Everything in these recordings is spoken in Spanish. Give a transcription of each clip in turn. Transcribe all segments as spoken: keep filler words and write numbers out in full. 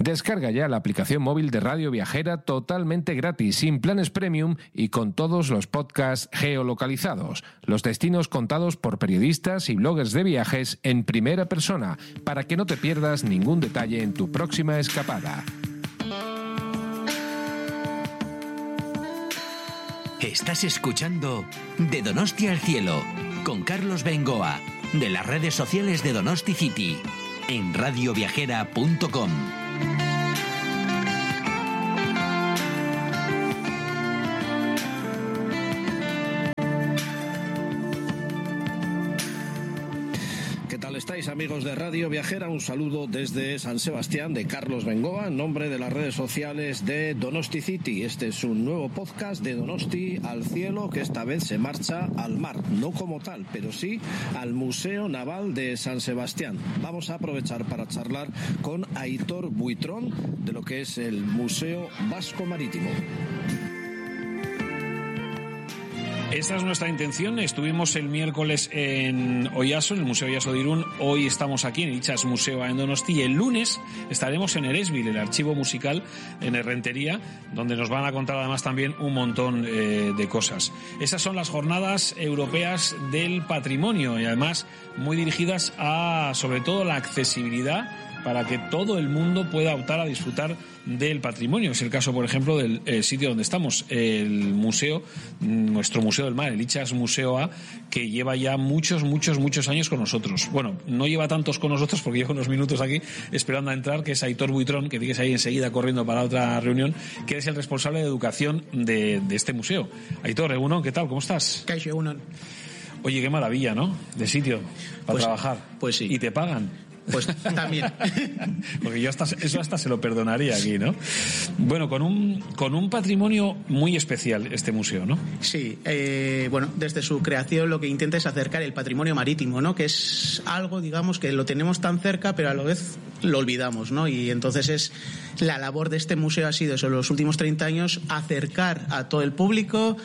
Descarga ya la aplicación móvil de Radio Viajera totalmente gratis, sin planes premium y con todos los podcasts geolocalizados, los destinos contados por periodistas y bloggers de viajes en primera persona, para que no te pierdas ningún detalle en tu próxima escapada. Estás escuchando De Donosti al Cielo con Carlos Bengoa, de las redes sociales de Donosti City, en radio viajera punto com. ¿Estáis, amigos de Radio Viajera? Un saludo desde San Sebastián de Carlos Bengoa, en nombre de las redes sociales de Donosti City. Este es un nuevo podcast de Donosti al Cielo, que esta vez se marcha al mar, no como tal, pero sí al Museo Naval de San Sebastián. Vamos a aprovechar para charlar con Aitor Buitrón de lo que es el Museo Vasco Marítimo. Esta es nuestra intención. Estuvimos el miércoles en Oyaso, en el Museo Oyaso de Irún. Hoy estamos aquí en Itxas Museo en Donosti. Y el lunes estaremos en Eresbil, el archivo musical en Errentería, donde nos van a contar además también un montón eh, de cosas. Esas son las jornadas europeas del patrimonio y además muy dirigidas a, sobre todo, la accesibilidad para que todo el mundo pueda optar a disfrutar del patrimonio. Es el caso, por ejemplo, del eh, sitio donde estamos, el museo, nuestro Museo del Mar, el Itxas Museo A, que lleva ya muchos, muchos, muchos años con nosotros. Bueno, no lleva tantos con nosotros porque llevo unos minutos aquí esperando a entrar, que es Aitor Buitrón, que tienes ahí enseguida corriendo para otra reunión, que es el responsable de educación de, de este museo. Aitor, Egunon, ¿qué tal? ¿Cómo estás? Kaixo, Egunon. Oye, qué maravilla, ¿no? De sitio para pues, trabajar. Pues sí. ¿Y te pagan? Pues también. Porque yo hasta, eso hasta se lo perdonaría aquí, ¿no? Bueno, con un, con un patrimonio muy especial este museo, ¿no? Sí, eh, bueno, desde su creación lo que intenta es acercar el patrimonio marítimo, ¿no? Que es algo, digamos, que lo tenemos tan cerca, pero a la vez lo olvidamos, ¿no? Y entonces es la labor de este museo ha sido, sobre los últimos treinta años, acercar a todo el público,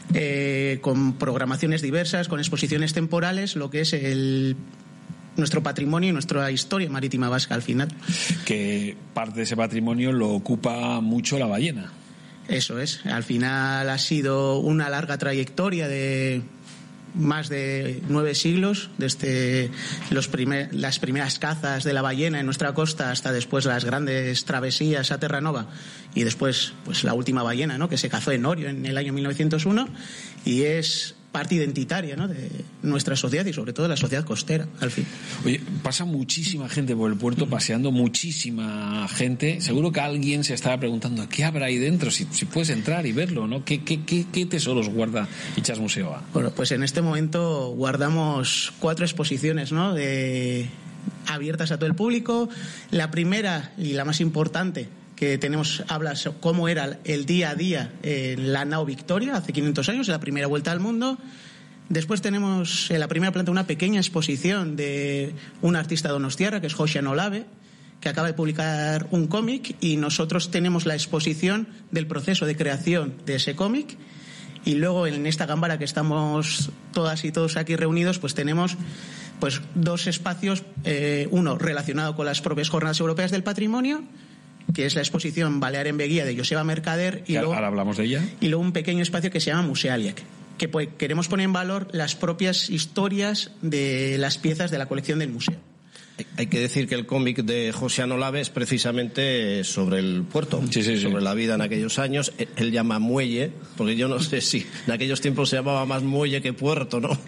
eh, con programaciones diversas, con exposiciones temporales, lo que es el nuestro patrimonio y nuestra historia marítima vasca al final. Que parte de ese patrimonio lo ocupa mucho la ballena. Eso es. Al final ha sido una larga trayectoria de más de nueve siglos, desde los primer, las primeras cazas de la ballena en nuestra costa hasta después las grandes travesías a Terranova y después pues la última ballena, ¿no?, que se cazó en Orio en el año mil novecientos uno, y es parte identitaria, ¿no?, de nuestra sociedad y sobre todo de la sociedad costera, al fin. Oye, pasa muchísima gente por el puerto, paseando muchísima gente. Seguro que alguien se estará preguntando ¿qué habrá ahí dentro? Si, si puedes entrar y verlo, ¿no? ¿Qué, qué, qué, qué tesoros guarda Itxas Museo A? Bueno, pues en este momento guardamos cuatro exposiciones, ¿no?, de abiertas a todo el público. La primera y la más importante que tenemos habla sobre cómo era el día a día en la nao Victoria hace quinientos años, en la primera vuelta al mundo. Después tenemos en la primera planta una pequeña exposición de un artista donostiarra que es Josian Olave, que acaba de publicar un cómic, y nosotros tenemos la exposición del proceso de creación de ese cómic. Y luego en esta cámara que estamos todas y todos aquí reunidos, pues tenemos pues dos espacios, eh, uno relacionado con las propias Jornadas Europeas del Patrimonio, que es la exposición Balear en Beguía de Joseba Mercader, y luego, ahora hablamos de ella, y luego un pequeño espacio que se llama Musealiac, que pues, queremos poner en valor las propias historias de las piezas de la colección del museo. Hay que decir que el cómic de Josian Olave es precisamente sobre el puerto, sí, sí, sí. sobre la vida en aquellos años. Él llama muelle, porque yo no sé si en aquellos tiempos se llamaba más muelle que puerto, ¿no?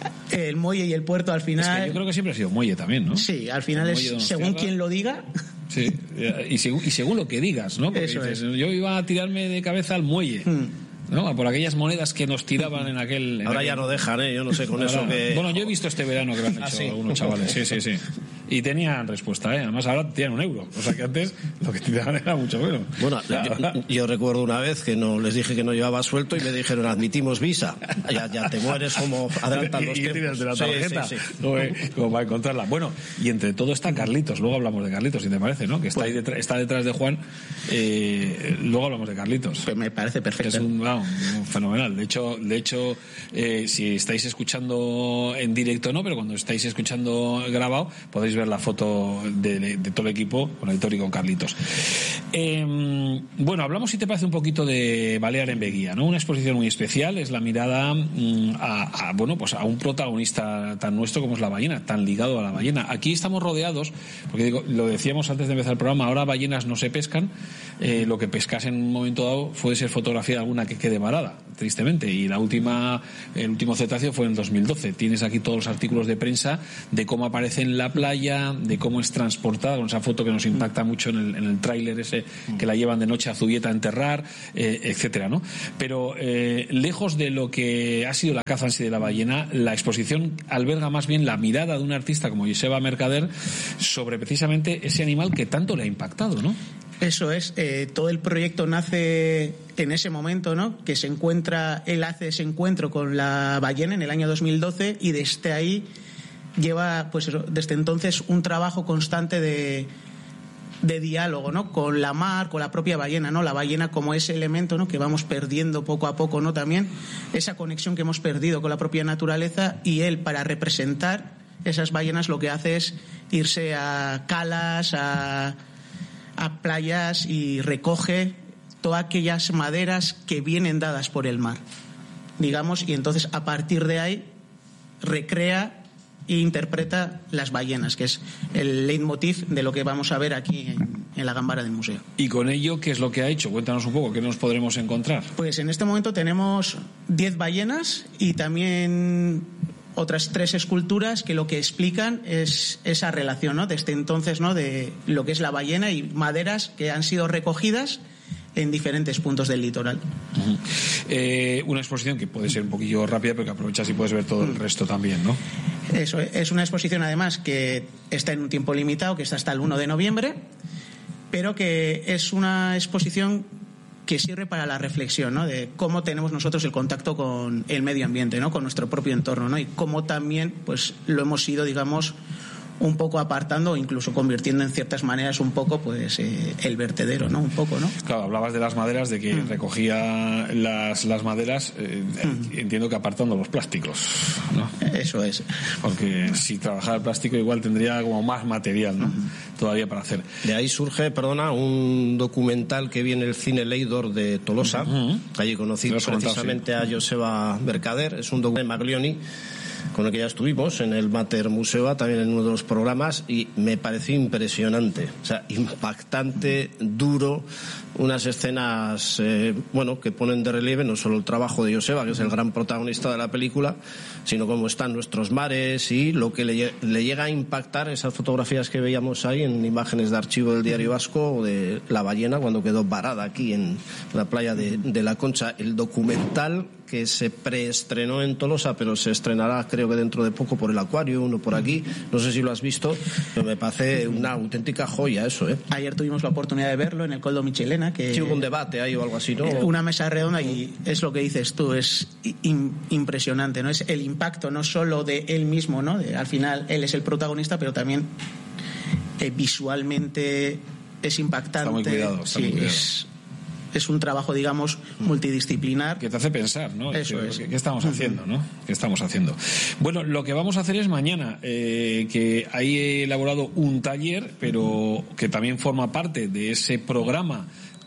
El muelle y el puerto al final... Es que yo creo que siempre ha sido muelle también, ¿no? Sí, al final es según quien lo diga. Sí, y según, y según lo que digas, ¿no? Porque Eso dices, es. Yo iba a tirarme de cabeza al muelle. Hmm. ¿No? Por aquellas monedas que nos tiraban en aquel... En Ahora aquel... ya no dejan, ¿eh? Yo no sé con Ahora, eso que... Bueno, yo he visto este verano que lo han hecho ¿Ah, sí? algunos chavales. Sí, sí, sí. Y tenían respuesta, ¿eh? Además ahora tienen un euro. O sea que antes lo que tiraban era mucho menos. Bueno, yo, yo recuerdo una vez que no les dije que no llevaba suelto y me dijeron, admitimos visa. Ya, ya te mueres como adelantan los y tiempos. de la tarjeta, sí, sí, sí. Como, como para encontrarla. Bueno, y entre todo está Carlitos. Luego hablamos de Carlitos, si te parece, ¿no? Que está, ahí detrás, está detrás de Juan. Eh, luego hablamos de Carlitos. Pues me parece perfecto. Es un, wow, un fenomenal. De hecho, de hecho eh, si estáis escuchando en directo no, pero cuando estáis escuchando grabado, podéis podéis ver la foto de, de, de todo el equipo con Aitor y con Carlitos. Eh, bueno, hablamos, si te parece, un poquito de Balear en Beguía, ¿no? Una exposición muy especial, es la mirada mm, a, a, bueno, pues a un protagonista tan nuestro como es la ballena, tan ligado a la ballena. Aquí estamos rodeados, porque digo, lo decíamos antes de empezar el programa, ahora ballenas no se pescan, eh, lo que pescas en un momento dado puede ser fotografía de alguna que quede varada, tristemente, y la última, el último cetáceo fue en el dos mil doce. Tienes aquí todos los artículos de prensa de cómo aparece en la playa, de cómo es transportada, con esa foto que nos impacta mucho en el, en el tráiler ese que la llevan de noche a Zubieta a enterrar, eh, etcétera, ¿no? Pero eh, lejos de lo que ha sido la caza en sí de la ballena, la exposición alberga más bien la mirada de un artista como Joseba Mercader sobre precisamente ese animal que tanto le ha impactado, ¿no? Eso es, eh, todo el proyecto nace en ese momento, ¿no? Que se encuentra, él hace ese encuentro con la ballena en el año dos mil doce y desde ahí lleva, pues desde entonces, un trabajo constante de, de diálogo, ¿no? Con la mar, con la propia ballena, ¿no? La ballena como ese elemento, ¿no? Que vamos perdiendo poco a poco, ¿no? También esa conexión que hemos perdido con la propia naturaleza, y él, para representar esas ballenas, lo que hace es irse a calas, a a playas, y recoge todas aquellas maderas que vienen dadas por el mar, digamos, y entonces a partir de ahí recrea e interpreta las ballenas, que es el leitmotiv de lo que vamos a ver aquí en, en la Gambara del museo. Y con ello, ¿qué es lo que ha hecho? Cuéntanos un poco, ¿qué nos podremos encontrar? Pues en este momento tenemos diez ballenas y también otras tres esculturas que lo que explican es esa relación, ¿no? Desde entonces, ¿no? De lo que es la ballena y maderas que han sido recogidas en diferentes puntos del litoral. Uh-huh. Eh, una exposición que puede ser un poquillo rápida, pero que aprovechas y puedes ver todo el resto también, ¿no? Eso es una exposición, además, que está en un tiempo limitado, que está hasta el uno de noviembre, pero que es una exposición que sirve para la reflexión, ¿no? De cómo tenemos nosotros el contacto con el medio ambiente, ¿no? Con nuestro propio entorno, ¿no? Y cómo también, pues, lo hemos ido, digamos, un poco apartando o incluso convirtiendo en ciertas maneras un poco, pues, eh, el vertedero, ¿no? Un poco, ¿no? Claro, hablabas de las maderas, de que mm. recogía las, las maderas, eh, mm. entiendo que apartando los plásticos, ¿no? Eso es. Porque si trabajara el plástico igual tendría como más material, ¿no? Mm. Todavía para hacer. De ahí surge, perdona, un documental que viene el Cine Leidor de Tolosa. Mm-hmm. Allí conocí precisamente sí. a Joseba Mercader. Es un documental de Maglioni, con el que ya estuvimos en el Mater Museo, también en uno de los programas, y me pareció impresionante, o sea, impactante, duro, unas escenas, eh, bueno, que ponen de relieve no solo el trabajo de Joseba, que es el gran protagonista de la película, sino cómo están nuestros mares y lo que le, le llega a impactar esas fotografías que veíamos ahí en imágenes de archivo del Diario Vasco, o de la ballena cuando quedó varada aquí en la playa de, de La Concha. El documental, que se preestrenó en Tolosa, pero se estrenará creo que dentro de poco por el Acuario, uno por aquí, no sé si lo has visto, pero me parece una auténtica joya eso, ¿eh? Ayer tuvimos la oportunidad de verlo en el Coldo Michelena, que sí, hubo un debate ahí o algo así, ¿no? Una mesa redonda, y es lo que dices tú, es in, impresionante, ¿no? Es el impacto no solo de él mismo, ¿no? De, al final él es el protagonista, pero también eh, visualmente es impactante. Está muy cuidado, está sí, muy cuidado. Es, es un trabajo, digamos, multidisciplinar. Que te hace pensar, ¿no? Eso ¿Qué, es. ¿Qué estamos haciendo, no? ¿Qué estamos haciendo? Bueno, lo que vamos a hacer es mañana, eh, que ahí he elaborado un taller, pero que también forma parte de ese programa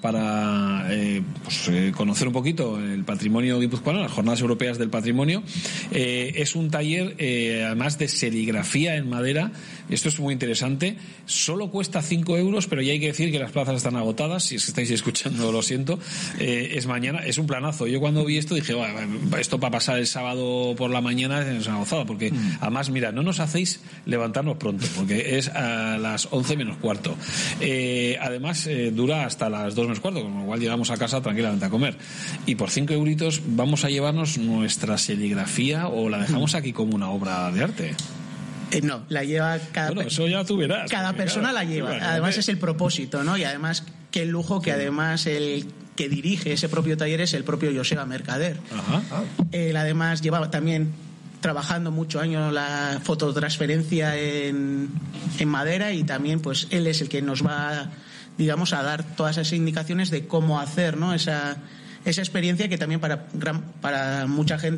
para eh, pues, eh, conocer un poquito el patrimonio guipuzcoano, las Jornadas Europeas del Patrimonio. Eh, es un taller, eh, además, de serigrafía en madera. Esto es muy interesante. Solo cuesta cinco euros, pero ya hay que decir que las plazas están agotadas. Si es que estáis escuchando, lo siento. Eh, es mañana, es un planazo. Yo cuando vi esto dije, bueno, esto para pasar el sábado por la mañana es una gozada, porque mm. además, mira, no nos hacéis levantarnos pronto, porque es a las once menos cuarto. Eh, además, eh, dura hasta las dos menos cuarto, con lo cual llegamos a casa tranquilamente a comer. Y por cinco euritos vamos a llevarnos nuestra serigrafía, o la dejamos aquí como una obra de arte. Eh, no, la lleva cada, bueno, eso ya tú verás, cada porque, persona claro, la lleva. bueno, además hombre. Es el propósito, ¿no? Y además qué lujo que además el que dirige ese propio taller es el propio Joseba Mercader. Ajá. Ah. Él además llevaba también trabajando muchos años la fototransferencia en, en madera, y también pues él es el que nos va, digamos, a dar todas esas indicaciones de cómo hacer, ¿no? Esa esa experiencia que también para gran, para mucha gente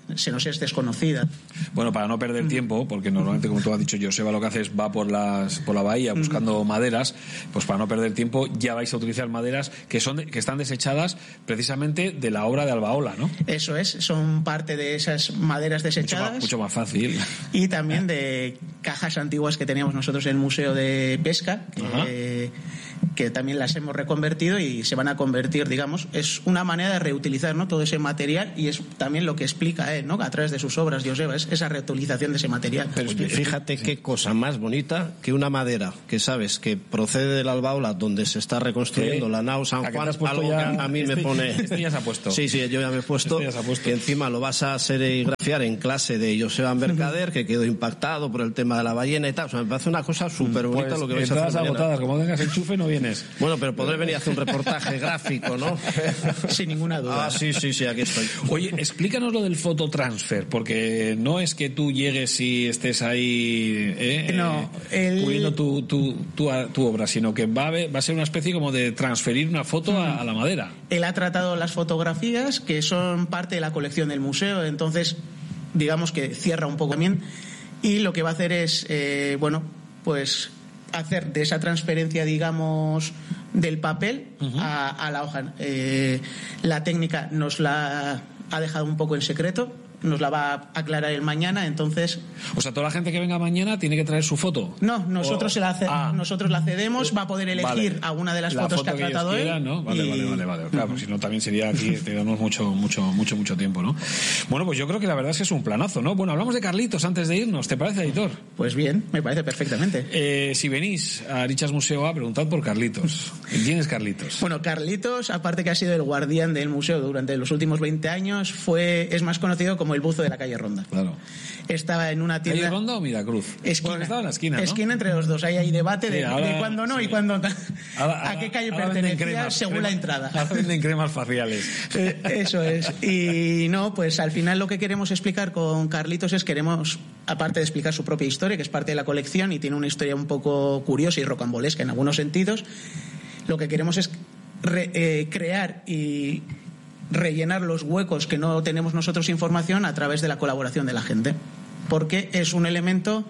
se nos es desconocida. Bueno, para no perder tiempo, porque normalmente, como tú has dicho, Joseba lo que hace es va por las por la bahía buscando uh-huh. maderas, pues para no perder tiempo ya vais a utilizar maderas que son de, que están desechadas precisamente de la obra de Albaola, ¿no? Eso es, son parte de esas maderas desechadas. Mucho más, mucho más fácil. Y también de cajas antiguas que teníamos nosotros en el Museo de Pesca, que, que también las hemos reconvertido y se van a convertir, digamos, es una manera de reutilizar, ¿no?, todo ese material, y es también lo que explica él, ¿no?, a través de sus obras, Joseba, es esa reutilización de ese material. Pero oye, fíjate sí. qué cosa más bonita que una madera que sabes que procede del Albaola, donde se está reconstruyendo sí. la nao San Juan, algo ya, que a mí este, me pone... Este ya se ha puesto. Sí, sí, yo ya me he puesto, este ya puesto. Que encima lo vas a serigrafiar en clase de Joseba Mercader, que quedó impactado por el tema de la ballena y tal. O sea, me parece una cosa súper bonita pues, lo que vais a hacer agotadas, como tengas enchufe no vienes. Bueno, pero podré venir a hacer un reportaje gráfico, ¿no? Sin ninguna duda. Ah, sí, sí, sí, aquí estoy. Oye, explícanos lo del fototransfer, porque no es que tú llegues y estés ahí eh, no, el... puliendo tu, tu, tu, tu obra, sino que va a, ver, va a ser una especie como de transferir una foto a, a la madera. Él ha tratado las fotografías que son parte de la colección del museo, entonces digamos que cierra un poco también, y lo que va a hacer es, eh, bueno, pues hacer de esa transferencia, digamos, del papel uh-huh. a, a la hoja. Eh, la técnica nos la ha dejado un poco en secreto, nos la va a aclarar el mañana, entonces... O sea, toda la gente que venga mañana tiene que traer su foto. No, nosotros, o... se la, ce... ah. nosotros la cedemos, va a poder elegir vale. alguna de las la fotos foto que ha tratado él. ¿no? Vale, y... vale, vale, vale. Claro, uh-huh. si no también sería aquí, tenemos mucho, mucho, mucho, mucho tiempo, ¿no? Bueno, pues yo creo que la verdad es que es un planazo, ¿no? Bueno, hablamos de Carlitos antes de irnos, ¿te parece, editor? Pues bien, me parece perfectamente. Eh, si venís a Arichas Museo A, preguntad por Carlitos. ¿Quién es Carlitos? Bueno, Carlitos, aparte que ha sido el guardián del museo durante los últimos veinte años, fue es más conocido como el buzo de la calle Ronda. Claro. Estaba en una tienda. ¿Calle Ronda o Miracruz? Esquina. Bueno, estaba en la esquina, ¿no? Esquina entre los dos. Ahí hay debate sí, de, ahora, de cuándo no sí. y cuándo. Ahora, a qué calle pertenecía cremas, según crema, la entrada. Ahora venden cremas faciales. Eh, eso es. Y no, pues al final lo que queremos explicar con Carlitos es queremos, aparte de explicar su propia historia, que es parte de la colección y tiene una historia un poco curiosa y rocambolesca en algunos sentidos, lo que queremos es re, eh, crear y rellenar los huecos que no tenemos nosotros información a través de la colaboración de la gente, porque es un elemento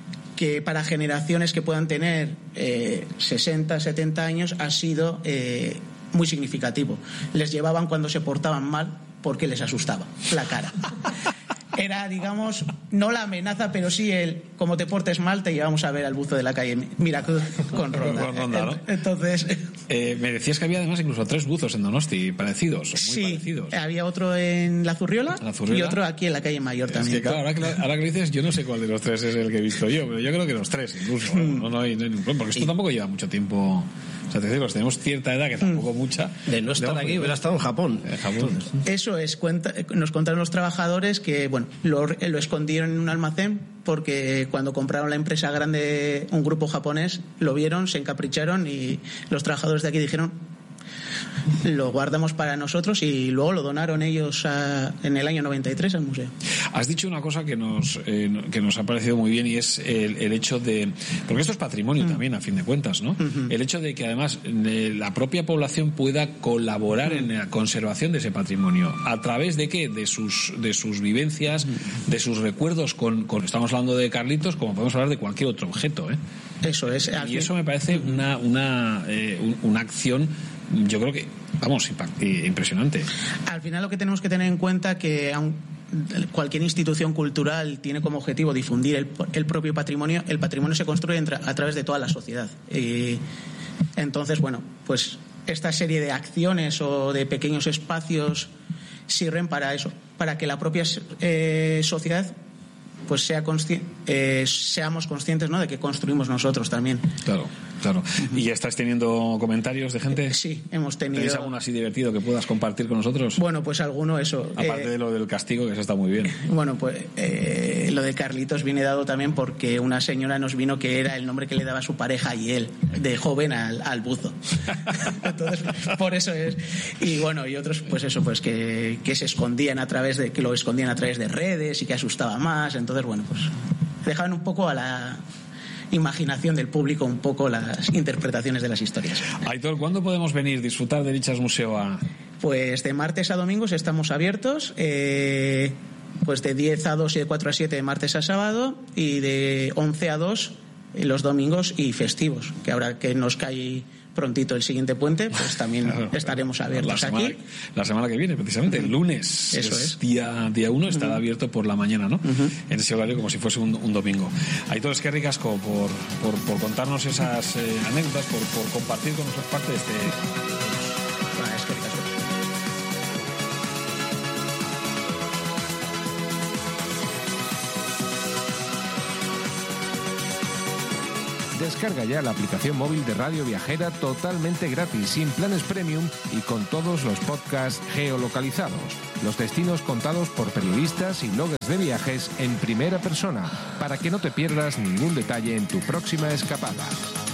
que para generaciones que puedan tener eh, sesenta, setenta años ha sido eh, muy significativo. Les llevaban cuando se portaban mal porque les asustaba la cara. Era, digamos, no la amenaza, pero sí el como te portes mal te llevamos a ver al buzo de la calle Miracruz con Ronda. Con Ronda, ¿no? Entonces... Eh, me decías que había además incluso tres buzos en Donosti parecidos, muy sí, parecidos. Había otro en la Zurriola, la Zurriola y otro aquí en la calle Mayor también. Es que, claro, ahora, que, ahora que lo dices, yo no sé cuál de los tres es el que he visto yo, pero yo creo que los tres incluso. No, no hay, no hay ningún problema, porque esto tampoco lleva mucho tiempo. O sea, te digo, tenemos cierta edad que tampoco mucha. De no estar aquí, hubiera estado en Japón. En Japón. Eso es, cuenta, nos contaron los trabajadores que, bueno, lo, lo escondieron en un almacén porque cuando compraron la empresa grande, un grupo japonés, lo vieron, se encapricharon y los trabajadores de aquí dijeron lo guardamos para nosotros y luego lo donaron ellos a, en el año noventa y tres al museo. Has dicho una cosa que nos eh, que nos ha parecido muy bien y es el, el hecho de, porque esto es patrimonio mm. también a fin de cuentas, ¿no? Mm-hmm. El hecho de que además eh, la propia población pueda colaborar mm. en la conservación de ese patrimonio a través de qué, de sus de sus vivencias, mm. de sus recuerdos con, con estamos hablando de Carlitos, como podemos hablar de cualquier otro objeto, ¿eh? Eso es. Y eso me parece una una eh, una acción, yo creo que, vamos, impresionante. Al final lo que tenemos que tener en cuenta que aun cualquier institución cultural tiene como objetivo difundir el, el propio patrimonio, el patrimonio se construye a través de toda la sociedad. Y entonces, bueno, pues esta serie de acciones o de pequeños espacios sirven para eso, para que la propia eh, sociedad pues sea consci- eh, seamos conscientes, ¿no?, de que construimos nosotros también. Claro, claro. ¿Y ya estás teniendo comentarios de gente? Eh, sí, hemos tenido. ¿Tenéis alguno así divertido que puedas compartir con nosotros? Bueno, pues alguno eso. Aparte eh, de lo del castigo, que eso está muy bien. Bueno, pues eh, lo de Carlitos viene dado también porque una señora nos vino que era el nombre que le daba su pareja y él, de joven al, al buzo. Entonces, por eso es. Y bueno, y otros, pues eso, pues que, que se escondían a través de, que lo escondían a través de redes y que asustaba más. Entonces, bueno, pues dejaban un poco a la imaginación del público un poco las interpretaciones de las historias. Aitor, ¿cuándo podemos venir, disfrutar de Arichas Museo A? Pues de martes a domingos estamos abiertos. Eh, pues de diez a dos y de cuatro a siete de martes a sábado y de once a dos los domingos y festivos, que ahora que nos cae prontito el siguiente puente, pues también claro, estaremos abiertos la semana, aquí. La semana que viene, precisamente, el lunes, Eso es, es. día día uno, estará uh-huh. abierto por la mañana, ¿no? Uh-huh. En ese horario como si fuese un, un domingo. Aitor, es que ricasco por, por, por contarnos esas eh, anécdotas, por, por compartir con nosotros parte de este... Ah, es que ricasco. Descarga ya la aplicación móvil de Radio Viajera totalmente gratis, sin planes premium y con todos los podcasts geolocalizados. Los destinos contados por periodistas y bloggers de viajes en primera persona, para que no te pierdas ningún detalle en tu próxima escapada.